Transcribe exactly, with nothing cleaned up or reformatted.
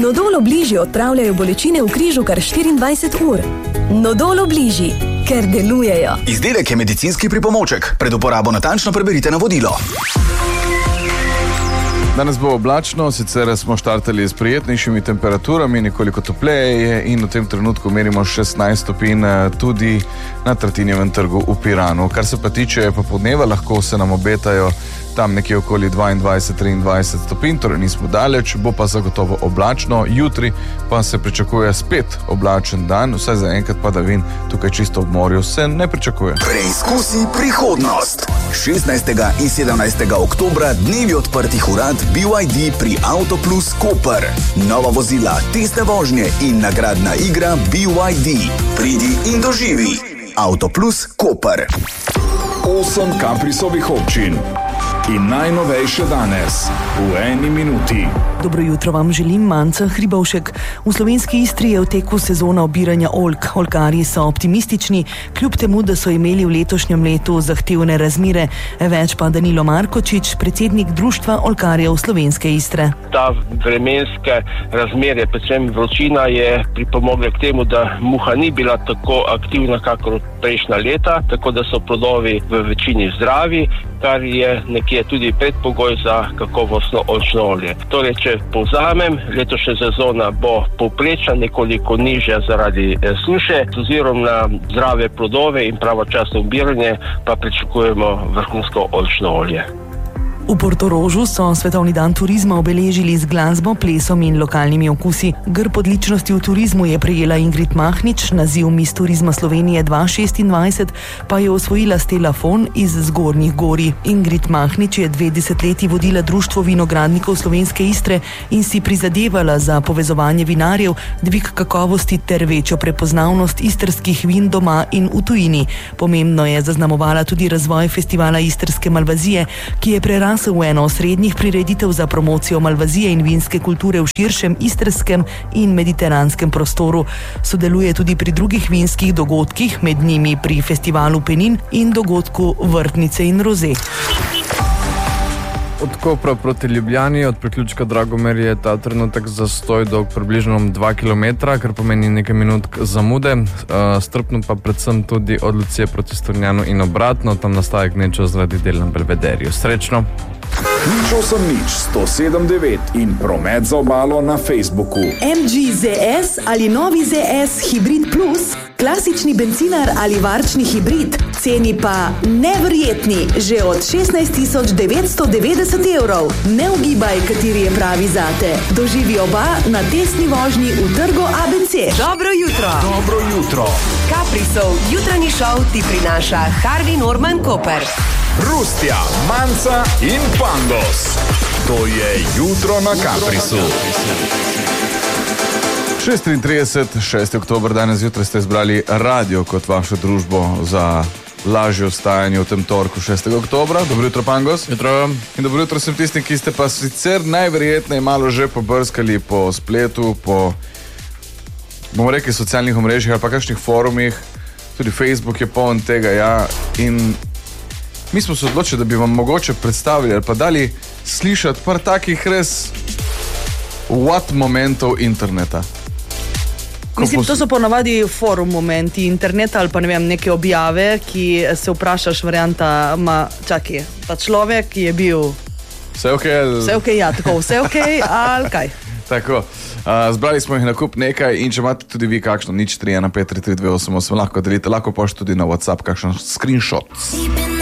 Nodol Obliži odpravljajo bolečine v križu kar štiriindvajset ur. Nodol Obliži, ker delujejo. Izdelek je medicinski pripomoček. Pred uporabo natančno preberite navodilo. Danes bo oblačno, sicer smo štartali s prijetnejšimi temperaturami, nekoliko topleje je in v tem trenutku merimo šestnajst stopinj tudi na Tartinijevem trgu v Piranu. Kar se pa tiče popoldneva, lahko se nam obetajo tam nekje okoli dvaindvajset do triindvajset stopinj, torej nismo daleč, bo pa zagotovo oblačno. Jutri pa se pričakuje spet oblačen dan, vsaj za enkrat padavin tukaj čisto ob morju se ne pričakuje. Preizkusi prihodnost. šestnajstega in sedemnajstega oktobra dnevi odprtih urad B Y D pri Autoplus Koper. Nova vozila, testne vožnje in nagradna igra B Y D. Pridi in doživi. Autoplus Koper. Osem Caprisovih občin. In najnovejše danes, v eni minuti. Dobro jutro vam želim, Manca Hribovšek. V slovenski Istri je v teku sezona obiranja oljk. Oljkarji so optimistični, kljub temu, da so imeli v letošnjem letu zahtevne razmere. Več pa Danilo Markočič, predsednik Društva oljkarjev slovenske Istre. Ta vremenske razmere, predvsem vročina, je pripomogla k temu, da muha ni bila tako aktivna, kakor prejšnja leta, tako da so plodovi v večini zdravi, kar je nekje tudi predpogoj za kakovostno oljčno olje. Torej, če povzamem, letošnja sezona bo povprečna, nekoliko nižja zaradi suše, z ozirom na zdrave plodove in pravočasno obiranje pa pričakujemo vrhunsko oljčno olje. V Portorožu so svetovni dan turizma obeležili z glasbo, plesom in lokalnimi okusi. Grb odličnosti v turizmu je prejela Ingrid Mahnič, naziv Miss Turizma Slovenije dva tisoč šestindvajset pa je osvojila Stella Fon iz Zgornjih Gorij. Ingrid Mahnič je dve desetletji vodila Društvo vinogradnikov slovenske Istre in si prizadevala za povezovanje vinarjev, dvig kakovosti ter večjo prepoznavnost istrskih vin doma in v tujini. Pomembno je zaznamovala tudi razvoj festivala Istrske malvazije, ki je prerasel v eno osrednjih prireditev za promocijo malvazije in vinske kulture v širšem istrskem in mediteranskem prostoru. Sodeluje tudi pri drugih vinskih dogodkih, med njimi pri festivalu Penin in dogodku Vrtnice in roze. Od Kopra proti Ljubljani, od priključka Dragomer je ta trenutek zastoj dolg približno dva kilometra, kar pomeni nekaj minut zamude. Strpno pa predvsem tudi od Lucije proti Strunjanu in obratno, tam nastaja gnečo zaradi del na Belvederju. Srečno! Nič osem nič, sto sedem devet in promet za obalo na Facebooku. M G Z S ali novi Z S Hybrid Plus, klasični bencinar ali varčni hibrid, ceni pa neverjetni, že od šestnajst tisoč devetsto devetdeset evrov. Ne ugibaj, kateri je pravi zate. Doživi oba na testni vožnji v trgu A B C. Dobro jutro. Dobro jutro. Caprisov jutranji šov ti prinaša Harvey Norman Koper. Rustja, Manca in Pangos. To je jutro na Caprisu. šest triintrideset, šesti oktober, danes zjutraj ste izbrali radio kot vašo družbo za lažje vstajanje v tem torku šestega oktobra. Dobro jutro, Pangos. Jutro. In dobro jutro sem tistim, ki ste pa sicer najverjetneje malo že pobrskali po spletu, po, bomo rekli, socialnih omrežjih ali pa kakšnih forumih. Tudi Facebook je poln tega, ja. In mi smo se odločili, da bi vam mogoče predstavili ali pa dali slišati par takih res what momentov interneta. Mislim, to so ponavadi forum momenti interneta ali pa ne vem, neke objave, ki se vprašaš varianta, ma čakaj, ta človek je bil vse ok, ali... vse ok, ja, tako, vse ok, ali kaj? Tako, uh, zbrali smo jih na kup nekaj in če imate tudi vi kakšno nič tri ena pet tri tri dve osem osem, lahko delite, lahko pošljete tudi na WhatsApp kakšen screenshot.